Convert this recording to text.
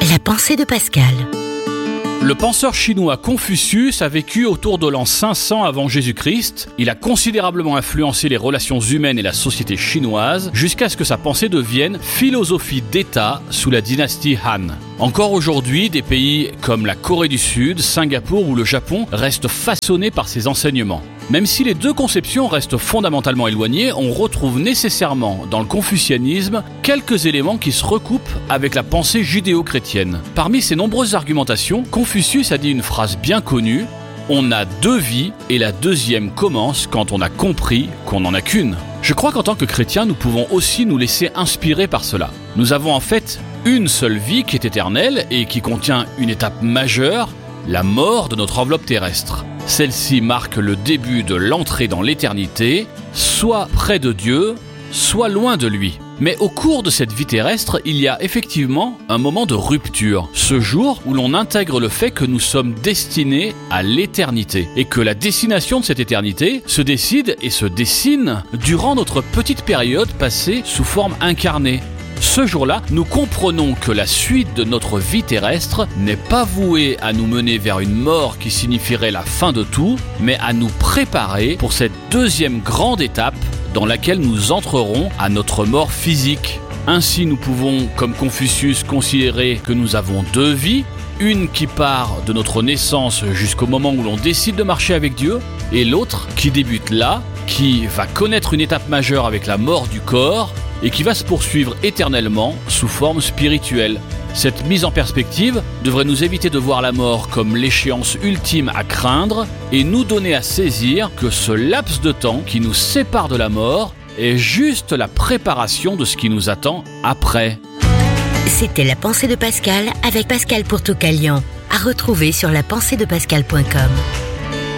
La pensée de Pascal. Le penseur chinois Confucius a vécu autour de l'an 500 avant Jésus-Christ. Il a considérablement influencé les relations humaines et la société chinoise jusqu'à ce que sa pensée devienne philosophie d'État sous la dynastie Han. Encore aujourd'hui, des pays comme la Corée du Sud, Singapour ou le Japon restent façonnés par ses enseignements. Même si les deux conceptions restent fondamentalement éloignées, on retrouve nécessairement dans le confucianisme quelques éléments qui se recoupent avec la pensée judéo-chrétienne. Parmi ces nombreuses argumentations, Confucius a dit une phrase bien connue: « On a deux vies et la deuxième commence quand on a compris qu'on n'en a qu'une ». Je crois qu'en tant que chrétiens, nous pouvons aussi nous laisser inspirer par cela. Nous avons en fait une seule vie qui est éternelle et qui contient une étape majeure, la mort de notre enveloppe terrestre. Celle-ci marque le début de l'entrée dans l'éternité, soit près de Dieu, soit loin de lui. Mais au cours de cette vie terrestre, il y a effectivement un moment de rupture. Ce jour où l'on intègre le fait que nous sommes destinés à l'éternité et que la destination de cette éternité se décide et se dessine durant notre petite période passée sous forme incarnée. Ce jour-là, nous comprenons que la suite de notre vie terrestre n'est pas vouée à nous mener vers une mort qui signifierait la fin de tout, mais à nous préparer pour cette deuxième grande étape dans laquelle nous entrerons à notre mort physique. Ainsi, nous pouvons, comme Confucius, considérer que nous avons deux vies, une qui part de notre naissance jusqu'au moment où l'on décide de marcher avec Dieu, et l'autre qui débute là, qui va connaître une étape majeure avec la mort du corps, et qui va se poursuivre éternellement sous forme spirituelle. Cette mise en perspective devrait nous éviter de voir la mort comme l'échéance ultime à craindre et nous donner à saisir que ce laps de temps qui nous sépare de la mort est juste la préparation de ce qui nous attend après. C'était la pensée de Pascal avec Pascal Pourtoukalian, à retrouver sur lapenseedepascal.com.